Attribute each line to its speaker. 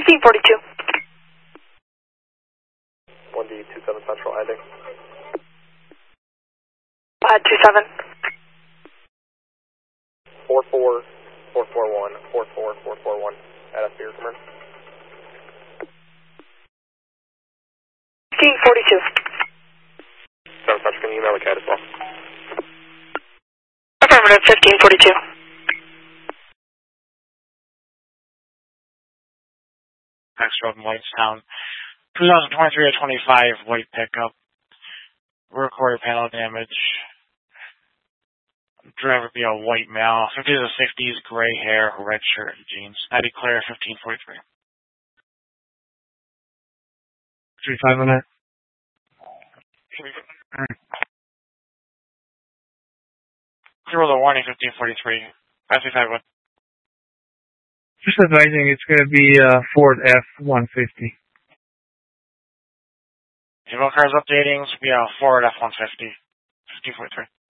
Speaker 1: 1542.
Speaker 2: 1D27 Central ending.
Speaker 1: 27.
Speaker 2: 44441, 44441. At SB recommend.
Speaker 1: 1542.
Speaker 2: 7 Central, can you email the CAD as well?
Speaker 1: Affirmative, 1542.
Speaker 3: Next road in Whitestown. 2023 at 25, white pickup. Rear quarter panel damage. Driver be a white male. 50s to 60s, gray hair, red shirt, and jeans. I declare 1543.
Speaker 4: 35 on that.
Speaker 3: Zero the warning, 1543. 535.
Speaker 4: Just advising it's going to be Ford F-150.
Speaker 3: Evo cars updating, we have Ford F-150. 1543.